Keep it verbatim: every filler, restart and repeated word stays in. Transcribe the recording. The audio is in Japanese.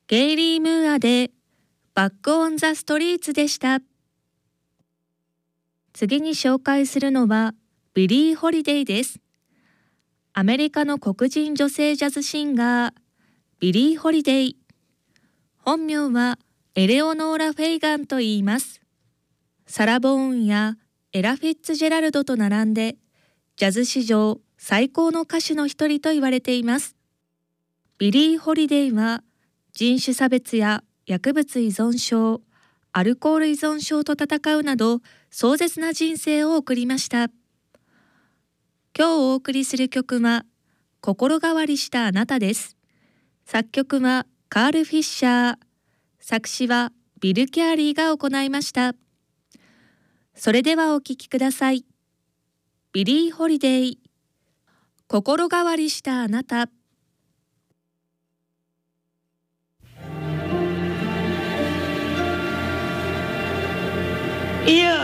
ゲイリー・ムーアでバック・オン・ザ・ストリートでした。次に紹介するのはビリー・ホリデイです。アメリカの黒人女性ジャズシンガービリー・ホリデイ。本名はエレオノーラ・フェイガンと言います。サラ・ボーンやエラ・フィッツジェラルドと並んでジャズ史上最高の歌手の一人と言われています。ビリー・ホリデイは人種差別や薬物依存症、アルコール依存症と闘うなど壮絶な人生を送りました。今日お送りする曲は心変わりしたあなたです。作曲はカール・フィッシャー、作詞はビル・キャーリーが行いました。それではお聴きください。ビリー・ホリデイ、心変わりしたあなた。 いや